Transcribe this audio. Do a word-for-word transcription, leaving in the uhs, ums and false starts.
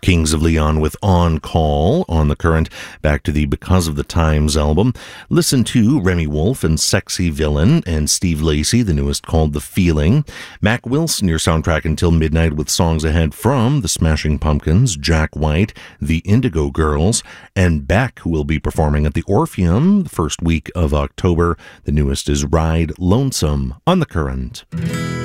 Kings of Leon with On Call on The Current. Back to the Because of the Times album. Listen to Remy Wolf and Sexy Villain, and Steve Lacy, the newest, called The Feeling. Mac Wilson, your soundtrack until midnight, with songs ahead from the Smashing Pumpkins, Jack White, the Indigo Girls, and Beck, who will be performing at the Orpheum the first week of October. The newest is Ride Lonesome on The Current.